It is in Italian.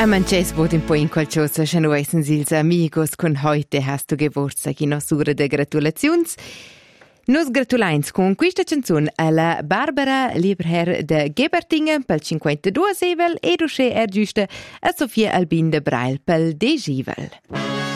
A manches bod un po' in qualcosa, se no essen ils amigos con heute hast du Geburtstag in osura de gratulazions. Nos gratulains con questa canzun alla Barbara Lieberherr de Gebertingen pel 52 Sevel e usce giusta a Sofia Albin de Brail pel 10 Sevel.